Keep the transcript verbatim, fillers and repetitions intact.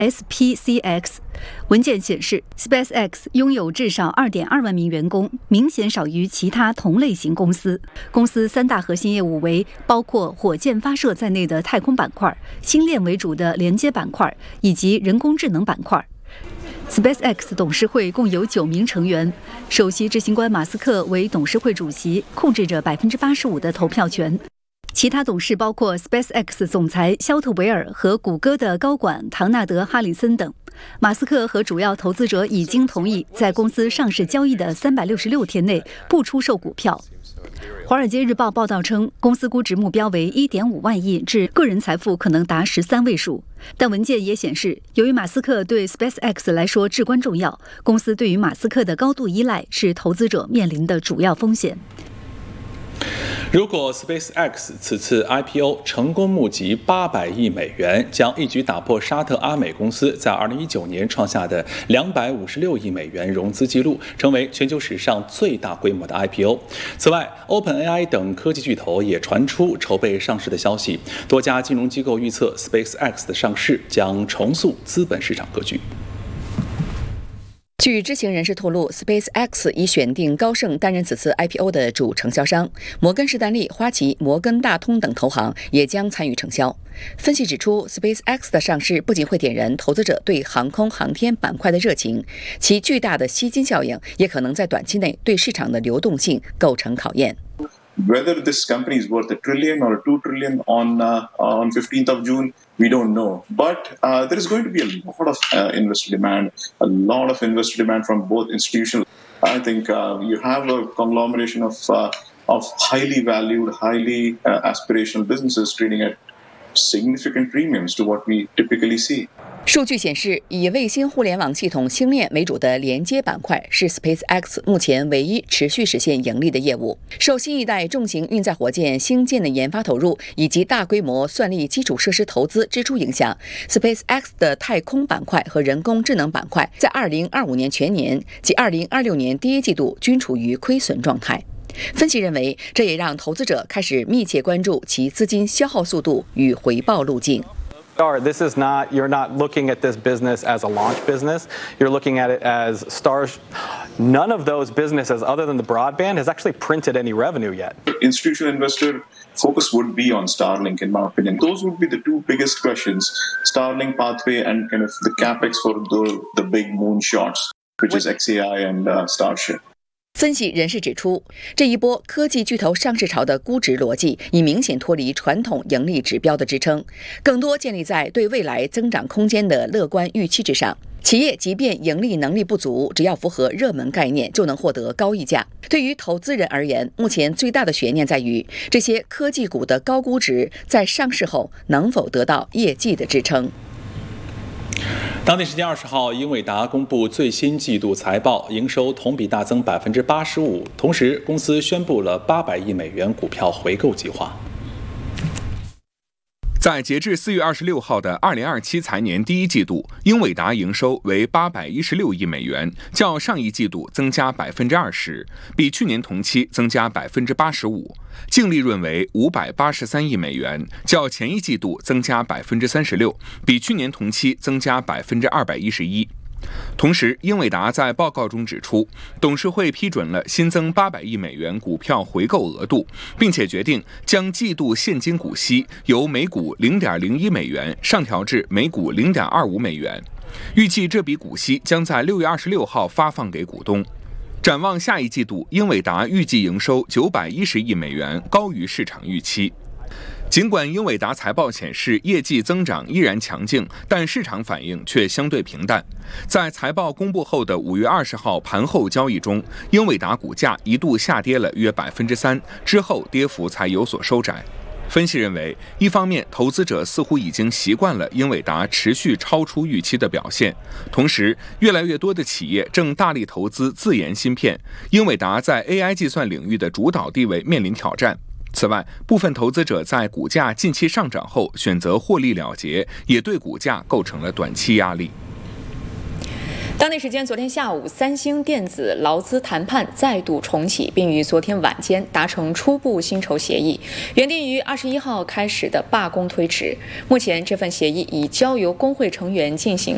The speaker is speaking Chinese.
S P C X。文件显示 ，SpaceX 拥有至少 二点二万名员工，明显少于其他同类型公司。公司三大核心业务为包括火箭发射在内的太空板块、星链为主的连接板块以及人工智能板块。SpaceX 董事会共有九名成员，首席执行官马斯克为董事会主席，控制着百分之八十五的投票权。其他董事包括 SpaceX 总裁肖特维尔和谷歌的高管唐纳德·哈里森等。马斯克和主要投资者已经同意在公司上市交易的三百六十六天内不出售股票。《华尔街日报》报道称，公司估值目标为 一点五万亿，至个人财富可能达十三位数。但文件也显示，由于马斯克对 SpaceX 来说至关重要，公司对于马斯克的高度依赖是投资者面临的主要风险。 如果 SpaceX 此次 I P O 成功募集八百亿美元，将一举打破沙特阿美公司在二零一九年创下的两百五十六亿美元融资记录，成为全球史上最大规模的 I P O。此外 ，OpenAI 等科技巨头也传出筹备上市的消息，多家金融机构预测 SpaceX 的上市将重塑资本市场格局。 据知情人士透露 ，SpaceX 已选定高盛担任此次 I P O 的主承销商，摩根士丹利、花旗、摩根大通等投行也将参与承销。分析指出 ，SpaceX 的上市不仅会点燃投资者对航空航天板块的热情，其巨大的吸金效应也可能在短期内对市场的流动性构成考验。 Whether this company is worth a trillion or a two trillion on uh, on fifteenth of June, we don't know. But uh, there is going to be a lot of uh, investor demand, a lot of investor demand from both institutional. I think uh, you have a conglomeration of uh, of highly valued, highly uh, aspirational businesses trading at significant premiums to what we typically see. 数据显示，以卫星互联网系统星链为主的连接板块是 SpaceX 目前唯一持续实现盈利的业务。受新一代重型运载火箭星舰的研发投入以及大规模算力基础设施投资支出影响 ，SpaceX 的太空板块和人工智能板块在二零二五年全年及二零二六年第一季度均处于亏损状态。分析认为，这也让投资者开始密切关注其资金消耗速度与回报路径。 This is not, you're not looking at this business as a launch business. You're looking at it as stars. None of those businesses, other than the broadband, has actually printed any revenue yet. Institutional investor focus would be on Starlink, in my opinion. Those would be the two biggest questions: Starlink pathway and kind of the capex for the the big moonshots, which is X A I and uh, Starship. 分析人士指出，这一波科技巨头上市潮的估值逻辑已明显脱离传统盈利指标的支撑，更多建立在对未来增长空间的乐观预期之上。企业即便盈利能力不足，只要符合热门概念，就能获得高溢价。对于投资人而言，目前最大的悬念在于这些科技股的高估值在上市后能否得到业绩的支撑。 当地时间二十号，英伟达公布最新季度财报，营收同比大增百分之八十五，同时公司宣布了八百亿美元股票回购计划。 在截至四月二十六号的二零二七财年第一季度，英伟达营收为八百一十六亿美元，较上一季度增加百分之二十，比去年同期增加百分之八十五。净利润为五百八十三亿美元，较前一季度增加百分之三十六，比去年同期增加百分之二百一十一。同时，英伟达在报告中指出，董事会批准了新增八百亿美元股票回购额度，并且决定将季度现金股息由每股零点零一美元上调至每股零点二五美元。预计这笔股息将在六月二十六号发放给股东。展望下一季度，英伟达预计营收九百一十亿美元，高于市场预期。尽管英伟达财报显示业绩增长依然强劲，但市场反应却相对平淡。在财报公布后的五月二十号盘后交易中，英伟达股价一度下跌了约百分之三，之后跌幅才有所收窄。分析认为，一方面投资者似乎已经习惯了英伟达持续超出预期的表现，同时越来越多的企业正大力投资自研芯片，英伟达在 A I 计算领域的主导地位面临挑战。此外，部分投资者在股价近期上涨后选择获利了结，也对股价构成了短期压力。 当地时间昨天下午，三星电子劳资谈判再度重启，并于昨天晚间达成初步薪酬协议，原定于二十一号开始的罢工推迟。目前这份协议已交由工会成员进行